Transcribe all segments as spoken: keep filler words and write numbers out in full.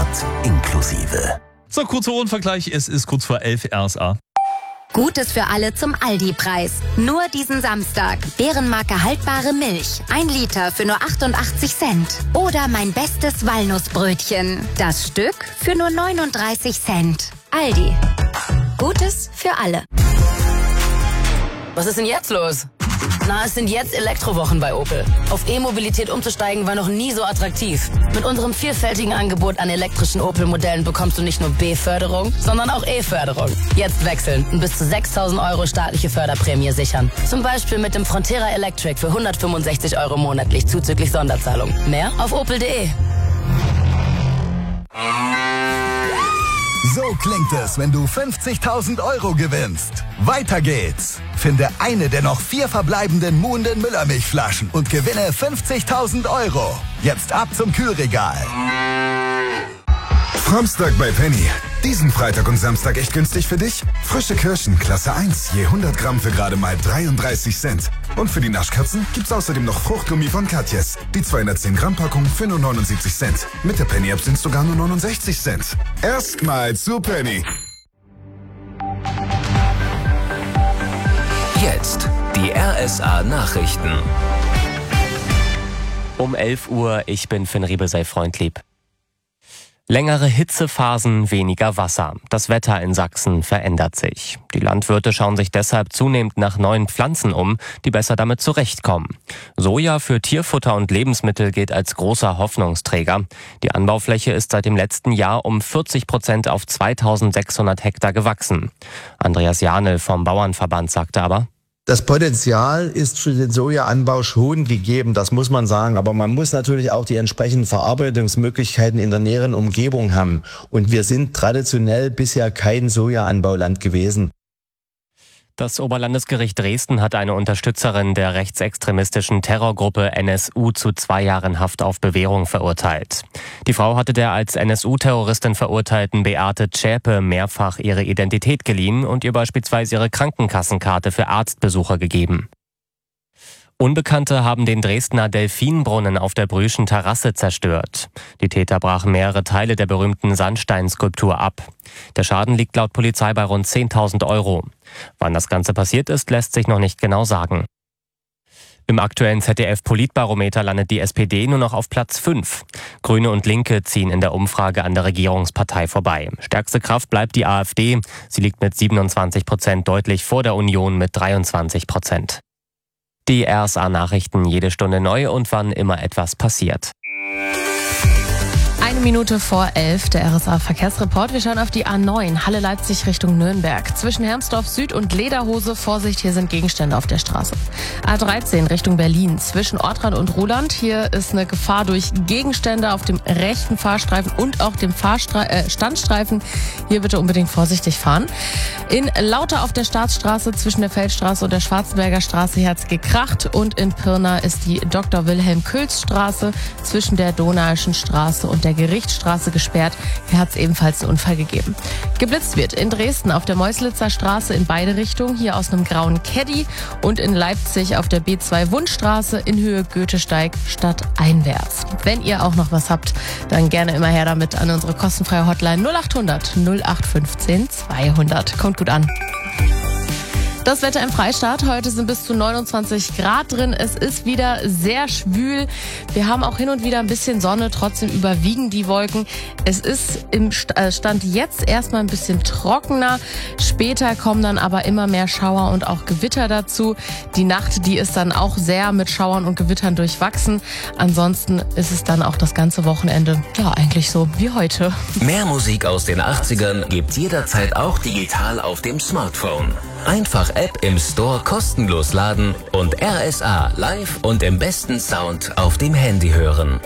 inklusive. So, kurzer Ohrenvergleich, es ist kurz vor elf R S A. Gutes für alle zum Aldi-Preis. Nur diesen Samstag. Bärenmarke haltbare Milch. Ein Liter für nur achtundachtzig Cent. Oder mein bestes Walnussbrötchen. Das Stück für nur neununddreißig Cent. Aldi. Gutes für alle. Was ist denn jetzt los? Na, es sind jetzt Elektrowochen bei Opel. Auf E-Mobilität umzusteigen war noch nie so attraktiv. Mit unserem vielfältigen Angebot an elektrischen Opel-Modellen bekommst du nicht nur B-Förderung, sondern auch E-Förderung. Jetzt wechseln und bis zu sechstausend Euro staatliche Förderprämie sichern. Zum Beispiel mit dem Frontera Electric für hundertfünfundsechzig Euro monatlich zuzüglich Sonderzahlung. Mehr auf opel punkt de. So klingt es, wenn du fünfzigtausend Euro gewinnst. Weiter geht's. Finde eine der noch vier verbleibenden muhenden Müllermilchflaschen und gewinne fünfzigtausend Euro. Jetzt ab zum Kühlregal. Samstag bei Penny. Diesen Freitag und Samstag echt günstig für dich? Frische Kirschen, Klasse eins, je hundert Gramm für gerade mal dreiunddreißig Cent. Und für die Naschkatzen gibt's außerdem noch Fruchtgummi von Katjes. Die zweihundertzehn Gramm Packung für nur neunundsiebzig Cent. Mit der Penny App sind's sogar nur neunundsechzig Cent. Erstmal zu Penny. Jetzt die R S A Nachrichten. Um elf Uhr, ich bin Finn Riebe, sei freundlieb. Längere Hitzephasen, weniger Wasser. Das Wetter in Sachsen verändert sich. Die Landwirte schauen sich deshalb zunehmend nach neuen Pflanzen um, die besser damit zurechtkommen. Soja für Tierfutter und Lebensmittel gilt als großer Hoffnungsträger. Die Anbaufläche ist seit dem letzten Jahr um vierzig Prozent auf zweitausendsechshundert Hektar gewachsen. Andreas Janel vom Bauernverband sagte aber: Das Potenzial ist für den Sojaanbau schon gegeben, das muss man sagen. Aber man muss natürlich auch die entsprechenden Verarbeitungsmöglichkeiten in der näheren Umgebung haben. Und wir sind traditionell bisher kein Sojaanbauland gewesen. Das Oberlandesgericht Dresden hat eine Unterstützerin der rechtsextremistischen Terrorgruppe N S U zu zwei Jahren Haft auf Bewährung verurteilt. Die Frau hatte der als N S U-Terroristin verurteilten Beate Zschäpe mehrfach ihre Identität geliehen und ihr beispielsweise ihre Krankenkassenkarte für Arztbesuche gegeben. Unbekannte haben den Dresdner Delfinbrunnen auf der Brüschen Terrasse zerstört. Die Täter brachen mehrere Teile der berühmten Sandsteinskulptur ab. Der Schaden liegt laut Polizei bei rund zehntausend Euro. Wann das Ganze passiert ist, lässt sich noch nicht genau sagen. Im aktuellen Z D F-Politbarometer landet die S P D nur noch auf Platz fünf. Grüne und Linke ziehen in der Umfrage an der Regierungspartei vorbei. Stärkste Kraft bleibt die A f D. Sie liegt mit siebenundzwanzig Prozent deutlich vor der Union mit dreiundzwanzig Prozent. Die R S A-Nachrichten jede Stunde neu und wann immer etwas passiert. Eine Minute vor elf, der R S A-Verkehrsreport. Wir schauen auf die A neun, Halle-Leipzig Richtung Nürnberg. Zwischen Hermsdorf Süd und Lederhose, Vorsicht, hier sind Gegenstände auf der Straße. A dreizehn Richtung Berlin, zwischen Ortrand und Roland. Hier ist eine Gefahr durch Gegenstände auf dem rechten Fahrstreifen und auch dem Fahrstre- äh, Standstreifen. Hier bitte unbedingt vorsichtig fahren. In Lauter auf der Staatsstraße zwischen der Feldstraße und der Schwarzenberger Straße, hier hat's gekracht. Und in Pirna ist die Doktor Wilhelm Külz Straße zwischen der Donauischen Straße und der Gerichtsstraße gesperrt. Hier hat es ebenfalls einen Unfall gegeben. Geblitzt wird in Dresden auf der Meuslitzer Straße in beide Richtungen, hier aus einem grauen Caddy, und in Leipzig auf der B zwei Wundstraße in Höhe Goethesteig stadteinwärts. Wenn ihr auch noch was habt, dann gerne immer her damit an unsere kostenfreie Hotline null achthundert null acht fünfzehn zweihundert. Kommt gut an. Das Wetter im Freistaat. Heute sind bis zu neunundzwanzig Grad drin. Es ist wieder sehr schwül. Wir haben auch hin und wieder ein bisschen Sonne. Trotzdem überwiegen die Wolken. Es ist im Stand jetzt erstmal ein bisschen trockener. Später kommen dann aber immer mehr Schauer und auch Gewitter dazu. Die Nacht, die ist dann auch sehr mit Schauern und Gewittern durchwachsen. Ansonsten ist es dann auch das ganze Wochenende, ja, eigentlich so wie heute. Mehr Musik aus den achtzigern gibt's jederzeit auch digital auf dem Smartphone. Einfach App im Store kostenlos laden und R S A live und im besten Sound auf dem Handy hören.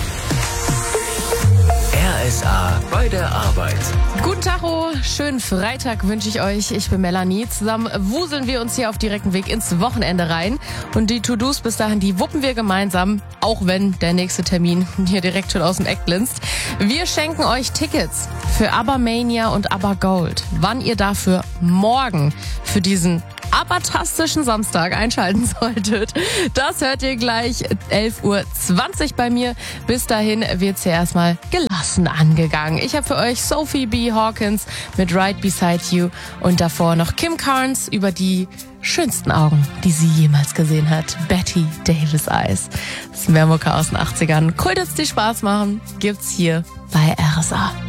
R S A bei der Arbeit. Guten Tag, schönen Freitag wünsche ich euch. Ich bin Melanie. Zusammen wuseln wir uns hier auf direktem Weg ins Wochenende rein. Und die To-Dos bis dahin, die wuppen wir gemeinsam, auch wenn der nächste Termin hier direkt schon aus dem Eck glänzt. Wir schenken euch Tickets für ABBA-Mania und ABBA Gold. Wann ihr dafür morgen für diesen abertastischen Samstag einschalten solltet, das hört ihr gleich elf Uhr zwanzig bei mir. Bis dahin wird's hier erstmal gelassen. Herzen angegangen. Ich habe für euch Sophie B. Hawkins mit Right Beside You und davor noch Kim Carnes über die schönsten Augen, die sie jemals gesehen hat. Betty Davis Eyes. Das ist mehr Mucke aus den achtzigern. Cool, dass es dir Spaß machen. Gibt's hier bei R S A.